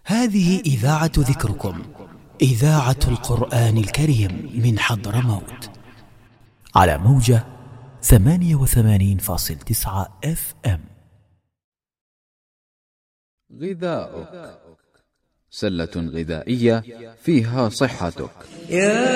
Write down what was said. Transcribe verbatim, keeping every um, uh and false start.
هذه إذاعة ذكركم، إذاعة القرآن الكريم من حضرموت، على موجة ثمانية وثمانين فاصل تسعة اف ام. غذاؤك، سلة غذائية فيها صحتك.